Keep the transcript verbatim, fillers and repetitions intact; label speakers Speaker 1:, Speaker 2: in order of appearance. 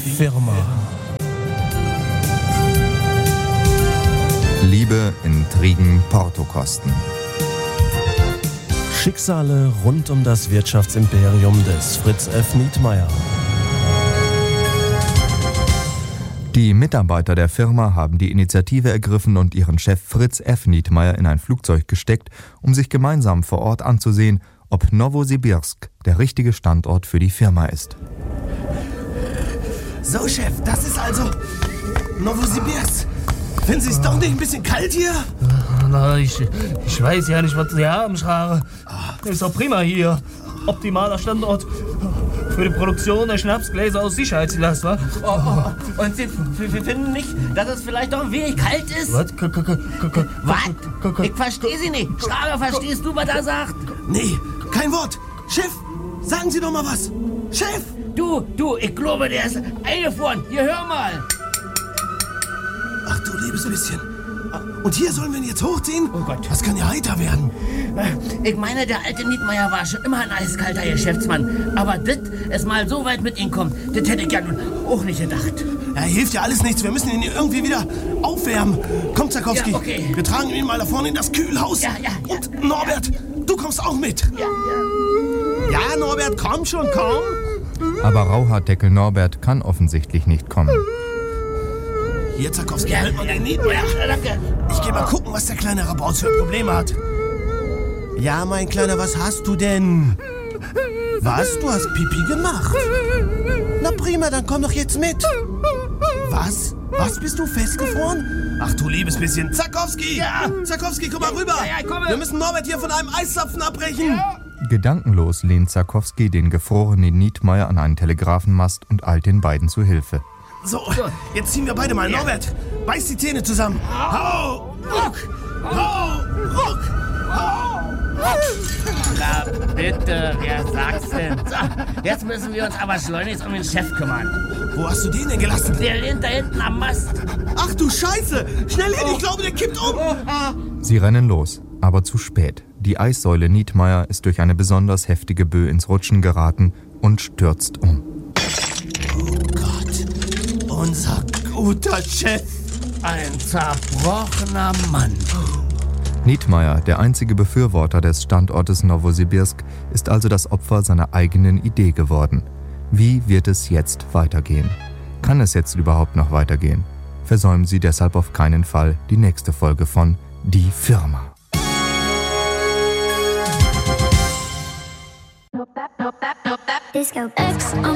Speaker 1: Firma.
Speaker 2: Liebe, Intrigen, Portokosten.
Speaker 1: Schicksale rund um das Wirtschaftsimperium des Fritz F. Nietmeyer.
Speaker 2: Die Mitarbeiter der Firma haben die Initiative ergriffen und ihren Chef Fritz F. Nietmeyer in ein Flugzeug gesteckt, um sich gemeinsam vor Ort anzusehen, ob Nowosibirsk der richtige Standort für die Firma ist.
Speaker 3: So, Chef, das ist also Nowosibirsk. Finden Sie es doch nicht ein bisschen kalt hier?
Speaker 4: Na, ich, ich weiß ja nicht, was Sie haben, Schrare. Ist doch prima hier. Optimaler Standort für die Produktion der Schnapsgläser aus Sicherheitsglas, wa?
Speaker 5: Oh, oh. Und Sie f- finden nicht, dass es vielleicht doch ein wenig kalt ist?
Speaker 4: Was? K- k- k- k-
Speaker 5: Was? Ich verstehe Sie nicht. Schrage, verstehst du, was er sagt?
Speaker 3: Nee, kein Wort. Chef, sagen Sie doch mal was. Chef!
Speaker 5: Du, du, ich glaube, der ist eingefroren. Hier, hör mal.
Speaker 3: Ach du liebes bisschen. Und hier sollen wir ihn jetzt hochziehen?
Speaker 5: Oh Gott.
Speaker 3: Das kann ja heiter werden.
Speaker 5: Ich meine, der alte Nietmeyer war schon immer ein eiskalter Geschäftsmann. Aber das es mal so weit mit ihm kommt, das hätte ich ja nun auch nicht gedacht.
Speaker 3: Ja, hilft ja alles nichts. Wir müssen ihn irgendwie wieder aufwärmen. Komm, Zakowski.
Speaker 5: Ja, okay.
Speaker 3: Wir tragen ihn mal da vorne in das Kühlhaus.
Speaker 5: Ja, ja, ja.
Speaker 3: Und Norbert, du kommst auch mit.
Speaker 5: Ja, ja.
Speaker 3: Ja, Norbert, komm schon, komm.
Speaker 2: Aber Rauhaardeckel Norbert kann offensichtlich nicht kommen.
Speaker 3: Hier, Zakowski,
Speaker 5: Ja,
Speaker 3: halt mal
Speaker 5: ja,
Speaker 3: den Nietmeyer.
Speaker 5: ja, danke.
Speaker 3: Ich geh mal gucken, was der kleine Rabauz für Probleme hat. Ja, mein Kleiner, was hast du denn? Was? Du hast Pipi gemacht? Na prima, dann komm doch jetzt mit. Was? Was, bist du festgefroren? Ach du liebes bisschen. Zakowski!
Speaker 5: Ja.
Speaker 3: Zakowski, komm mal rüber!
Speaker 5: Ja, ja, ich komme.
Speaker 3: Wir müssen Norbert hier von einem Eiszapfen abbrechen.
Speaker 5: Ja.
Speaker 2: Gedankenlos lehnt Zakowski den gefrorenen Nietmeyer an einen Telegrafenmast und eilt den beiden zu Hilfe.
Speaker 3: So, jetzt ziehen wir beide mal. Norbert, beiß die Zähne zusammen. Hau! Ruck! Hau! Ruck! Hau!
Speaker 5: Na bitte, wer sagt's denn? So, jetzt müssen wir uns aber schleunigst um den Chef kümmern.
Speaker 3: Wo hast du den denn gelassen?
Speaker 5: Der lehnt da hinten am Mast.
Speaker 3: Ach du Scheiße! Schnell hin, ich glaube, der kippt um!
Speaker 2: Sie rennen los, aber zu spät. Die Eissäule Nietmeyer ist durch eine besonders heftige Böe ins Rutschen geraten und stürzt um.
Speaker 3: Oh Gott, unser guter Chef.
Speaker 5: Ein zerbrochener Mann.
Speaker 2: Nietmeyer, der einzige Befürworter des Standortes Nowosibirsk, ist also das Opfer seiner eigenen Idee geworden. Wie wird es jetzt weitergehen? Kann es jetzt überhaupt noch weitergehen? Versäumen Sie deshalb auf keinen Fall die nächste Folge von Die Firma.
Speaker 6: Disco X on